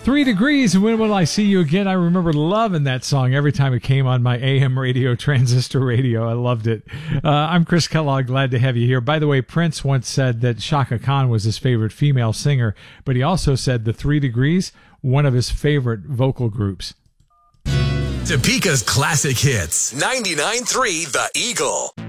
3 Degrees and When Will I See You Again? I remember loving that song every time it came on my AM radio, transistor radio. I loved it. I'm Chris Kellogg. Glad to have you here. By the way, Prince once said that Chaka Khan was his favorite female singer, but he also said the 3 Degrees, one of his favorite vocal groups. Topeka's classic hits. 99.3 The Eagle.